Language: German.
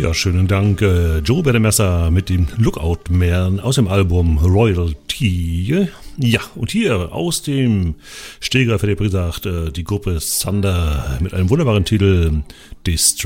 Ja, schönen Dank. Joe Bademesser mit dem Lookout Man aus dem Album Royalty. Ja, und hier aus dem Stegreif hätte ich gesagt, die Gruppe Thunder mit einem wunderbaren Titel Distress.